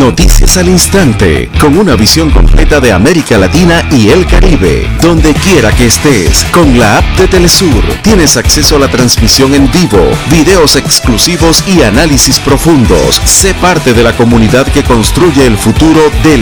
Noticias al instante, con una visión completa de América Latina y el Caribe. Donde quiera que estés, con la app de Telesur, tienes acceso a la transmisión en vivo, videos exclusivos y análisis profundos. Sé parte de la comunidad que construye el futuro de